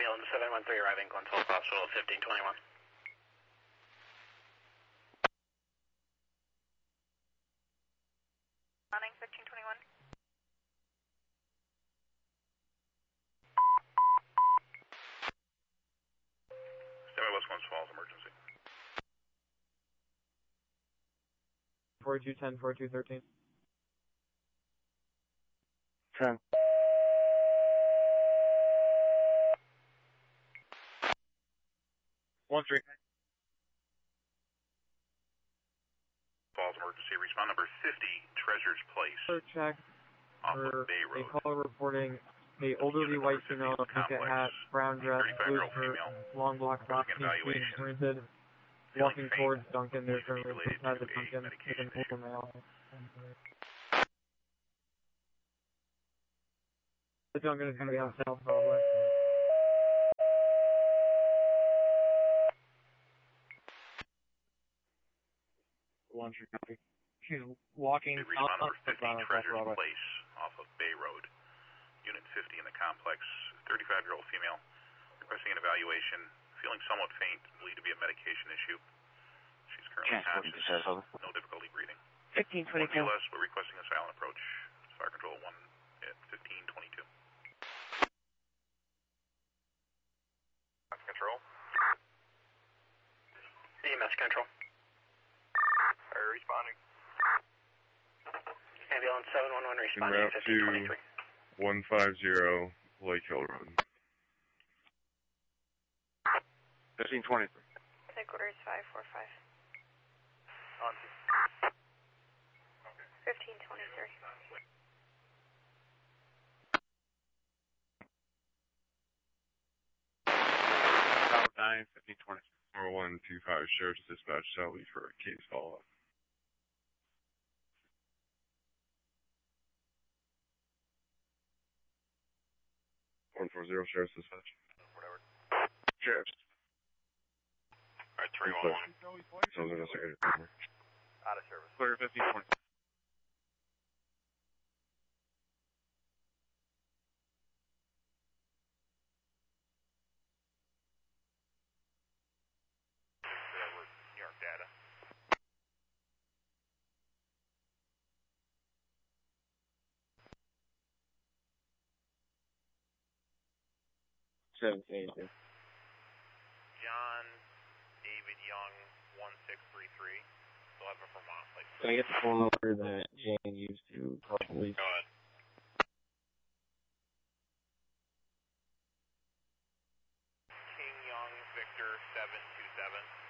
Ambulance 713 arriving Glenville Hospital 1521. Morning, 1521. Standby West Glens Falls, emergency. 4210, 4213. 10. One three. Falls emergency. Respond number 50, Treasures Place. Check Off for of Bay Road. a caller reporting a elderly white female, bucket hat, brown dress, blue shirt, long black socks, being oriented, walking towards Duncan. They're currently inside the Duncan. They can pull them out. The Duncan is going to be on South Broadway. One three copy. She's walking Respond number 50, Treasures Broadway. Place, off of Bay Road. Unit 50 in the complex. 35-year-old female. Requesting an evaluation. Feeling somewhat faint. Believed to be a medication issue. She's currently conscious. No difficulty breathing. 1522. TLS, we're requesting a silent approach. Fire control 1 at 1522. Control. EMS control. Fire responding. Ambulance 711 responding route 1523. 150 Lake Hill Road. 1523. Headquarters 545. On. 1523. South 9, 1520. 4125 Sheriff's Dispatch, Southie for a case follow-up. Sheriff's Dispatch. Whatever. Sheriff's. Alright, 311. So they're just Out of service. Clear 1520. New York data. John David Young, 1633. 11 Vermont. Can I get the phone number that Jane used to call police? Go ahead. King Young, Victor, 727.